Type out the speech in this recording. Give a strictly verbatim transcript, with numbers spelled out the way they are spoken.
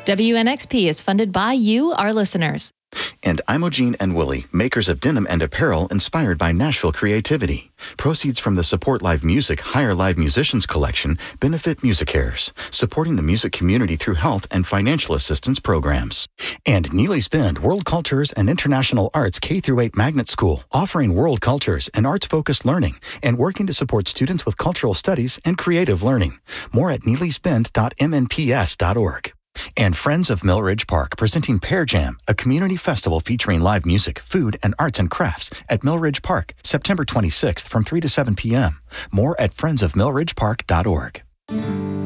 W N X P is funded by you, our listeners. And Imogene and Willie, makers of denim and apparel inspired by Nashville creativity. Proceeds from the Support Live Music Hire Live Musicians collection benefit MusiCares, supporting the music community through health and financial assistance programs. And Neely's Bend World Cultures and International Arts K through eight Magnet School, offering world cultures and arts-focused learning and working to support students with cultural studies and creative learning. More at neelys bend dot m n p s dot org. And Friends of Mill Ridge Park, presenting Pear Jam, a community festival featuring live music, food, and arts and crafts at Mill Ridge Park, September twenty-sixth from three to seven p.m. More at friends of mill ridge park dot org.